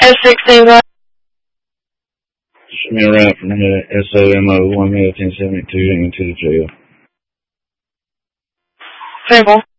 S16 right. Show me a route from SOMO 1 1072 into the jail. Simple.